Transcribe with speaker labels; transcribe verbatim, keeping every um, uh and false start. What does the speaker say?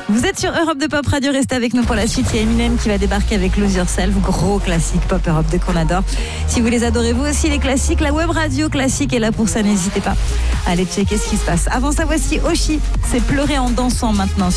Speaker 1: Vous êtes sur Europe de Pop Radio, restez avec nous pour la suite. Il y a Eminem qui va débarquer avec Lose Yourself, gros classique Pop Europe de qu'on adore. Si vous les adorez vous aussi les classiques, la web radio classique est là pour ça, n'hésitez pas à aller checker ce qui se passe. Avant ça, voici Oshi, c'est pleurer en dansant maintenant.